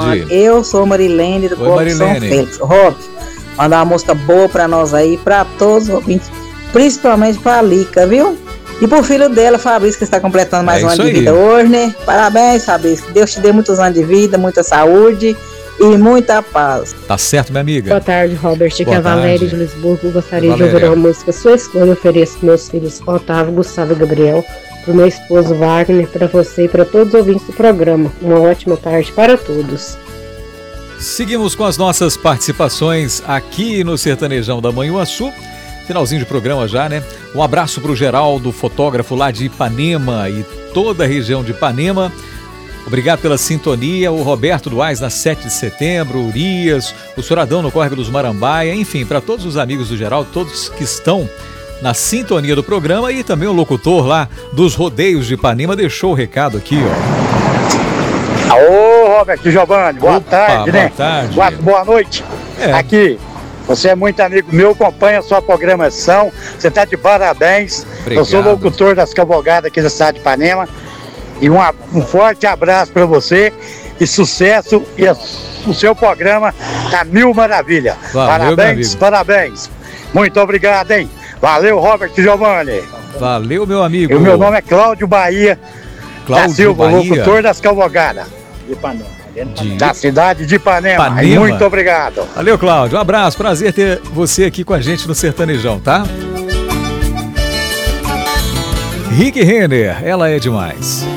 tarde. Eu sou Marilene do Povo de São Félix. Rob, mandar uma música boa pra nós aí, pra todos os ouvintes, principalmente pra Lica, viu? E pro filho dela, Fabrício, que está completando mais um ano de vida hoje, né? Parabéns, Fabrício. Que Deus te dê muitos anos de vida, muita saúde e muita paz. Tá certo, minha amiga? Boa tarde, Robert. Aqui é a Valéria de Lisburgo. Gostaria de ouvir uma música sua escolha. Ofereço para meus filhos Otávio, Gustavo e Gabriel, para o meu esposo Wagner, para você e para todos os ouvintes do programa. Uma ótima tarde para todos. Seguimos com as nossas participações aqui no Sertanejão da Manhuaçu. Finalzinho de programa já, né? Um abraço pro Geraldo, fotógrafo lá de Ipanema e toda a região de Ipanema. Obrigado pela sintonia. O Roberto Duais na 7 de setembro, o Urias, o Soradão no Córrego dos Marambaia, enfim, para todos os amigos do Geraldo, todos que estão na sintonia do programa, e também o locutor lá dos Rodeios de Ipanema deixou o recado aqui, ó. Ô, Roberto Giovanni, boa tarde, né? Boa tarde. Boa noite. Aqui. Você é muito amigo meu, acompanha a sua programação, você está de parabéns. Obrigado. Eu sou locutor das Cavalgadas aqui da cidade de Ipanema. E um forte abraço para você e sucesso. E o seu programa tá mil maravilha. Valeu, parabéns, parabéns. Muito obrigado, hein? Valeu, Robert Giovanni. Valeu, meu amigo. E o meu nome é Cláudio Bahia da Silva, locutor das Cavalgadas de Ipanema. Da cidade de Ipanema. Muito obrigado. Valeu, Cláudio. Um abraço. Prazer ter você aqui com a gente no Sertanejão, tá? Rick Renner, ela é demais.